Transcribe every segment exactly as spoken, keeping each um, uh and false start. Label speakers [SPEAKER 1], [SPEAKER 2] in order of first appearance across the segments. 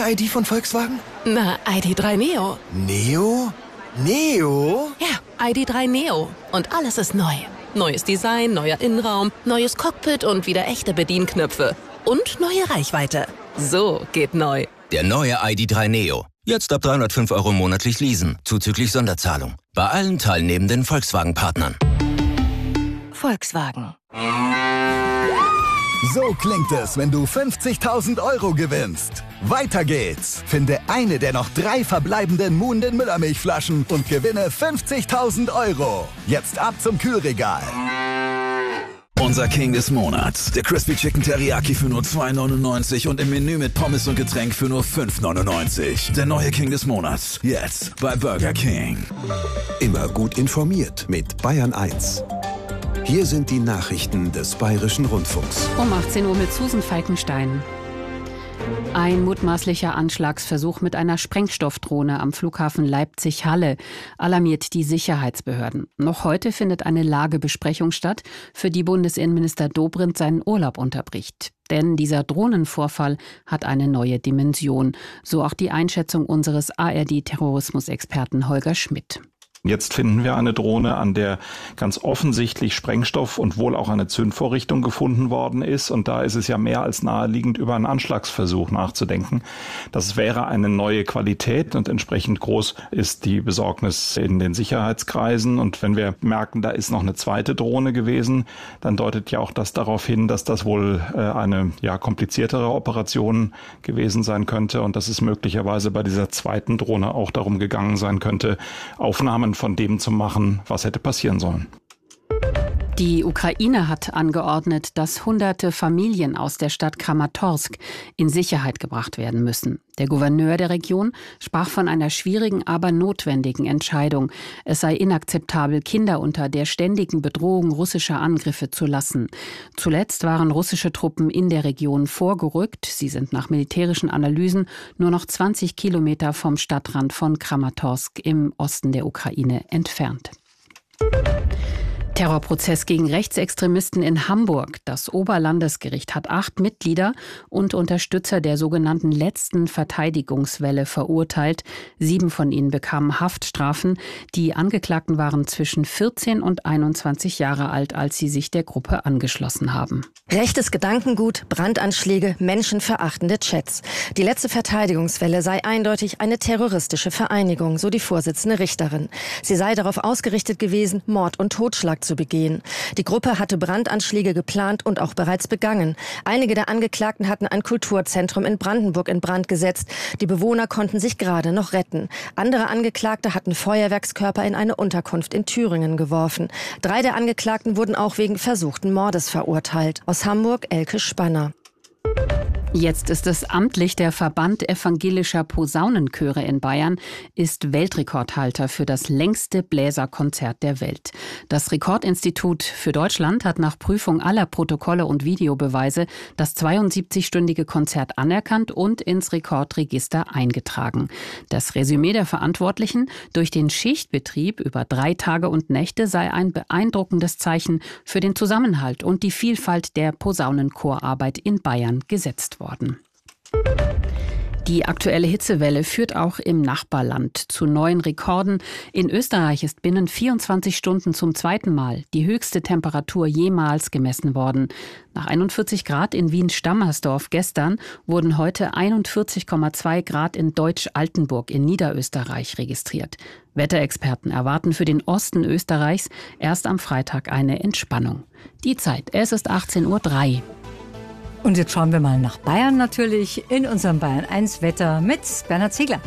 [SPEAKER 1] I D von Volkswagen?
[SPEAKER 2] Na, I D drei Neo.
[SPEAKER 1] Neo? Neo?
[SPEAKER 2] Ja, I D drei Neo. Und alles ist neu. Neues Design, neuer Innenraum, neues Cockpit und wieder echte Bedienknöpfe. Und neue Reichweite. So geht neu.
[SPEAKER 3] Der neue I D drei Neo. Jetzt ab dreihundertfünf Euro monatlich leasen, zuzüglich Sonderzahlung. Bei allen teilnehmenden Volkswagen-Partnern.
[SPEAKER 2] Volkswagen.
[SPEAKER 4] So klingt es, wenn du fünfzigtausend Euro gewinnst. Weiter geht's. Finde eine der noch drei verbleibenden Moon den Müllermilchflaschen und gewinne fünfzigtausend Euro. Jetzt ab zum Kühlregal.
[SPEAKER 5] Unser King des Monats. Der Crispy Chicken Teriyaki für nur zwei neunundneunzig und im Menü mit Pommes und Getränk für nur fünf neunundneunzig. Der neue King des Monats. Jetzt bei Burger King.
[SPEAKER 6] Immer gut informiert mit Bayern eins. Hier sind die Nachrichten des Bayerischen Rundfunks.
[SPEAKER 7] Um achtzehn Uhr mit Susan Falkenstein. Ein mutmaßlicher Anschlagsversuch mit einer Sprengstoffdrohne am Flughafen Leipzig-Halle alarmiert die Sicherheitsbehörden. Noch heute findet eine Lagebesprechung statt, für die Bundesinnenminister Dobrindt seinen Urlaub unterbricht. Denn dieser Drohnenvorfall hat eine neue Dimension. So auch die Einschätzung unseres A R D-Terrorismusexperten Holger Schmidt.
[SPEAKER 8] Jetzt finden wir eine Drohne, an der ganz offensichtlich Sprengstoff und wohl auch eine Zündvorrichtung gefunden worden ist. Und da ist es ja mehr als naheliegend, über einen Anschlagsversuch nachzudenken. Das wäre eine neue Qualität und entsprechend groß ist die Besorgnis in den Sicherheitskreisen. Und wenn wir merken, da ist noch eine zweite Drohne gewesen, dann deutet ja auch das darauf hin, dass das wohl eine ja kompliziertere Operation gewesen sein könnte und dass es möglicherweise bei dieser zweiten Drohne auch darum gegangen sein könnte, Aufnahmen von dem zu machen, was hätte passieren sollen.
[SPEAKER 7] Die Ukraine hat angeordnet, dass hunderte Familien aus der Stadt Kramatorsk in Sicherheit gebracht werden müssen. Der Gouverneur der Region sprach von einer schwierigen, aber notwendigen Entscheidung. Es sei inakzeptabel, Kinder unter der ständigen Bedrohung russischer Angriffe zu lassen. Zuletzt waren russische Truppen in der Region vorgerückt. Sie sind nach militärischen Analysen nur noch zwanzig Kilometer vom Stadtrand von Kramatorsk im Osten der Ukraine entfernt. Terrorprozess gegen Rechtsextremisten in Hamburg. Das Oberlandesgericht hat acht Mitglieder und Unterstützer der sogenannten letzten Verteidigungswelle verurteilt. Sieben von ihnen bekamen Haftstrafen. Die Angeklagten waren zwischen vierzehn und einundzwanzig Jahre alt, als sie sich der Gruppe angeschlossen haben.
[SPEAKER 9] Rechtes Gedankengut, Brandanschläge, menschenverachtende Chats. Die letzte Verteidigungswelle sei eindeutig eine terroristische Vereinigung, so die Vorsitzende Richterin. Sie sei darauf ausgerichtet gewesen, Mord und Totschlag zu begehen. Die Gruppe hatte Brandanschläge geplant und auch bereits begangen. Einige der Angeklagten hatten ein Kulturzentrum in Brandenburg in Brand gesetzt. Die Bewohner konnten sich gerade noch retten. Andere Angeklagte hatten Feuerwerkskörper in eine Unterkunft in Thüringen geworfen. Drei der Angeklagten wurden auch wegen versuchten Mordes verurteilt. Aus Hamburg Elke Spanner.
[SPEAKER 7] Jetzt ist es amtlich. Der Verband evangelischer Posaunenchöre in Bayern ist Weltrekordhalter für das längste Bläserkonzert der Welt. Das Rekordinstitut für Deutschland hat nach Prüfung aller Protokolle und Videobeweise das zweiundsiebzigstündige Konzert anerkannt und ins Rekordregister eingetragen. Das Resümee der Verantwortlichen: Durch den Schichtbetrieb über drei Tage und Nächte sei ein beeindruckendes Zeichen für den Zusammenhalt und die Vielfalt der Posaunenchorarbeit in Bayern gesetzt worden. Die aktuelle Hitzewelle führt auch im Nachbarland zu neuen Rekorden. In Österreich ist binnen vierundzwanzig Stunden zum zweiten Mal die höchste Temperatur jemals gemessen worden. Nach einundvierzig Grad in Wien-Stammersdorf gestern wurden heute einundvierzig Komma zwei Grad in Deutsch-Altenburg in Niederösterreich registriert. Wetterexperten erwarten für den Osten Österreichs erst am Freitag eine Entspannung. Die Zeit, es ist achtzehn Uhr drei.
[SPEAKER 10] Und jetzt schauen wir mal nach Bayern natürlich in unserem Bayern eins Wetter mit Bernhard Ziegler.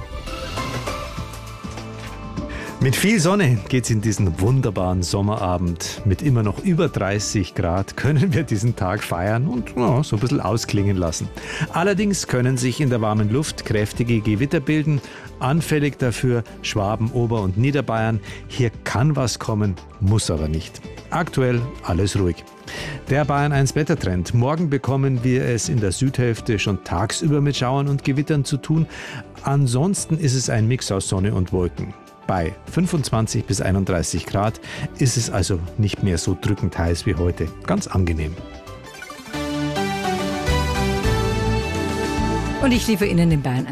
[SPEAKER 11] Mit viel Sonne geht's in diesen wunderbaren Sommerabend. Mit immer noch über dreißig Grad können wir diesen Tag feiern und ja, so ein bisschen ausklingen lassen. Allerdings können sich in der warmen Luft kräftige Gewitter bilden. Anfällig dafür Schwaben, Ober- und Niederbayern. Hier kann was kommen, muss aber nicht. Aktuell alles ruhig. Der Bayern eins Wettertrend. Morgen bekommen wir es in der Südhälfte schon tagsüber mit Schauern und Gewittern zu tun. Ansonsten ist es ein Mix aus Sonne und Wolken. Bei fünfundzwanzig bis einunddreißig Grad ist es also nicht mehr so drückend heiß wie heute. Ganz angenehm.
[SPEAKER 10] Und ich liefere Ihnen den Bayern